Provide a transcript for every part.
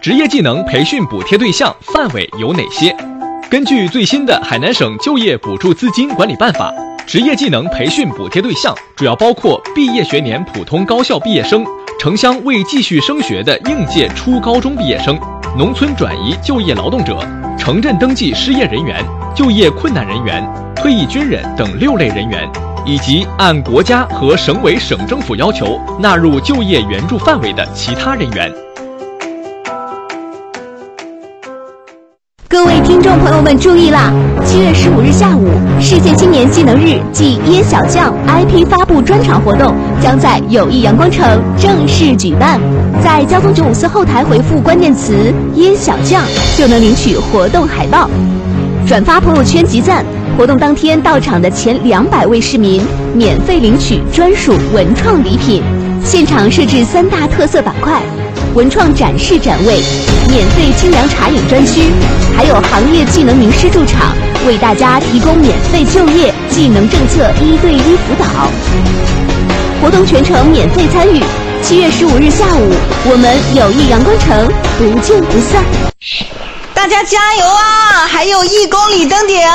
职业技能培训补贴对象范围有哪些？根据最新的海南省就业补助资金管理办法，职业技能培训补贴对象主要包括毕业学年普通高校毕业生、城乡未继续升学的应届初高中毕业生、农村转移就业劳动者、城镇登记失业人员、就业困难人员、退役军人等6类人员，以及按国家和省委省政府要求纳入就业援助范围的其他人员。 各位听众朋友们注意啦！7月15日下午，世界青年技能日暨椰小将 IP 发布专场活动将在友谊阳光城正式举办。在交通954后台回复关键词“椰小将”，就能领取活动海报。转发朋友圈集赞，活动当天到场的前200位市民免费领取专属文创礼品。现场设置3大特色板块：文创展示展位、免费清凉茶饮专区，还有行业技能名师驻场，为大家提供免费就业技能政策1对1辅导。活动全程免费参与。7月15日下午，我们友谊阳光城不见不散。 大家加油啊！还有1公里登顶。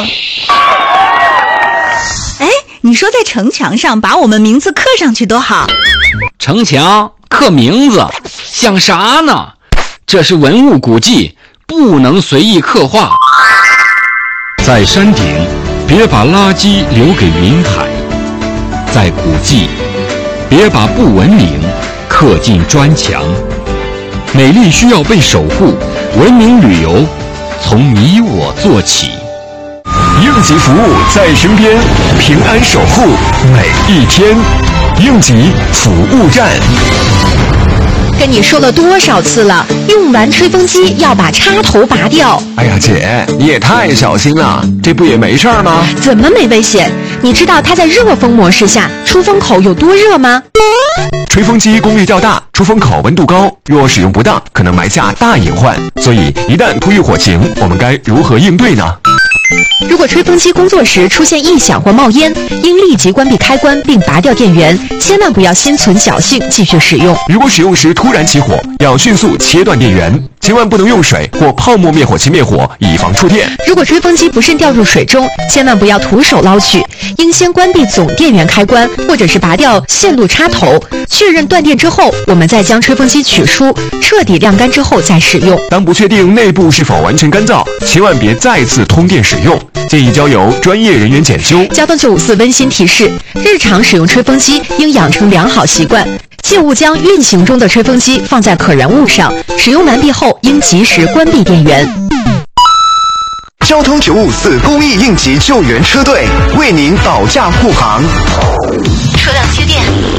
哎，你说在城墙上把我们名字刻上去多好。 城墙刻名字像啥呢？这是文物古迹，不能随意刻画。 在山顶，别把垃圾留给云海；在古迹，别把不文明刻进砖墙。美丽需要被守护，文明旅游从你我做起。 应急服务在身边，平安守护每一天。应急服务站。 跟你说了多少次了，用完吹风机要把插头拔掉。 哎呀姐，你也太小心了，这不也没事吗？ 怎么没危险？你知道它在热风模式下出风口有多热吗？ 吹风机功率较大，出风口温度高，若使用不当，可能埋下大隐患。所以一旦突遇火情，我们该如何应对呢？ 如果吹风机工作时出现异响或冒烟，应立即关闭开关并拔掉电源，千万不要心存侥幸继续使用。 如果使用时突然起火，要迅速切断电源，千万不能用水或泡沫灭火器灭火，以防触电。 如果吹风机不慎掉入水中，千万不要徒手捞取，应先关闭总电源开关，或者是拔掉线路插头，确认断电之后，我们再将吹风机取出，彻底晾干之后再使用。 当不确定内部是否完全干燥，千万别再次通电使用，建议交由专业人员检修。 交通954温馨提示：日常使用吹风机应养成良好习惯，切勿将运行中的吹风机放在可燃物上，使用完毕后应及时关闭电源。 交通954公益应急救援车队为您保驾护航。 车辆缺电。